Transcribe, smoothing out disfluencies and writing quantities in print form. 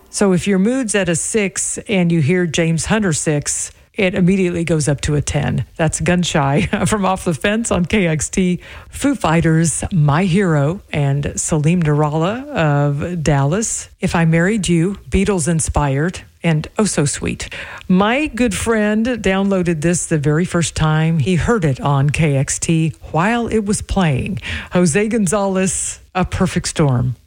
So if your mood's at a 6 and you hear James Hunter 6, it immediately goes up to a 10. That's Gun Shy from Off the Fence on KXT. Foo Fighters, My Hero, and Salim Nirala of Dallas. If I Married You, Beatles inspired, and oh so sweet. My good friend downloaded this the very first time he heard it on KXT while it was playing. Jose Gonzalez, A Perfect Storm.